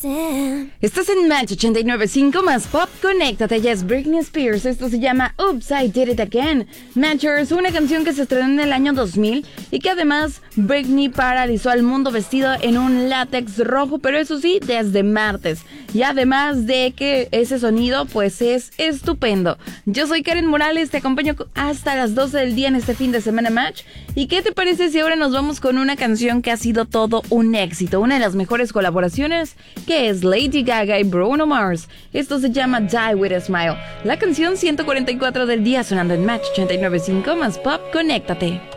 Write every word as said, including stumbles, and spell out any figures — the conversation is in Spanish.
Estás en Match ochenta y nueve punto cinco más Pop, conéctate, ya es Britney Spears. Esto se llama Oops, I Did It Again. Matchers, una canción que se estrenó en el año dos mil y que además Britney paralizó al mundo vestido en un látex rojo, pero eso sí, desde martes. Y además de que ese sonido pues es estupendo. Yo soy Karen Morales, te acompaño hasta las doce del día en este fin de semana Match. ¿Y qué te parece si ahora nos vamos con una canción que ha sido todo un éxito? Una de las mejores colaboraciones, que es Lady Gaga y Bruno Mars. Esto se llama Die With A Smile. La canción ciento cuarenta y cuatro del día sonando en Match ochenta y nueve punto cinco más Pop, conéctate.